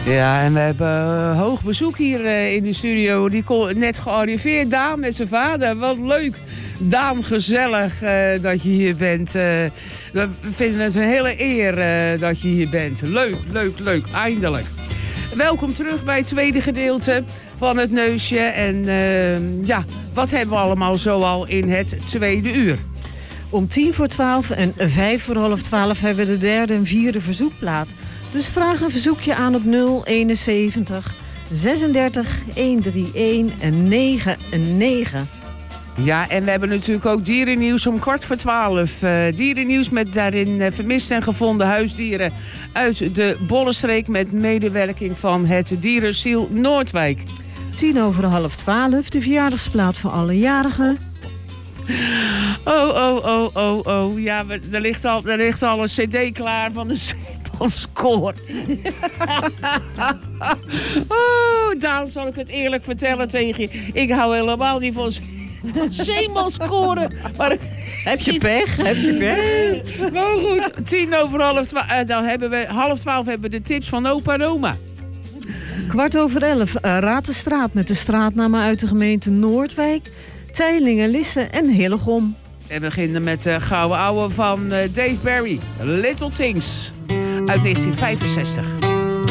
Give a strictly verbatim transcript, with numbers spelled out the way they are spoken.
Ja, en we hebben uh, hoog bezoek hier uh, in de studio. Die kon net gearriveerd, Daan met zijn vader. Wat leuk, Daan, gezellig uh, dat je hier bent. Uh, we vinden het een hele eer uh, dat je hier bent. Leuk, leuk, leuk, eindelijk. Welkom terug bij het tweede gedeelte van het Neusje. En uh, ja, wat hebben we allemaal zoal in het tweede uur? Om tien voor twaalf en vijf voor half twaalf hebben we de derde en vierde verzoekplaat. Dus vraag een verzoekje aan op nul eenenzeventig zesendertig honderdeenendertig en negen negen. Ja, en we hebben natuurlijk ook dierennieuws om kwart voor twaalf. Uh, dierennieuws met daarin uh, vermiste en gevonden huisdieren uit de Bollenstreek met medewerking van het Dierenziel Noordwijk. Tien over half twaalf, de verjaardagsplaat voor alle jarigen. Oh, oh, oh, oh, oh. Ja, er ligt al, er ligt al een cd klaar van de Zeemanskoor. Oh, Daan, zal ik het eerlijk vertellen tegen je. Ik hou helemaal niet van Zeemanskoren. Maar heb je pech? Heb je pech? Maar goed, tien over half twaalf. Uh, dan hebben we half twaalf hebben we de tips van opa en oma. Kwart over elf, uh, Raad de Straat met de straatnamen uit de gemeente Noordwijk, Teylingen, Lisse en Hillegom. We beginnen met de gouden ouwe van uh, Dave Barry, Little Things, uit negentien vijfenzestig.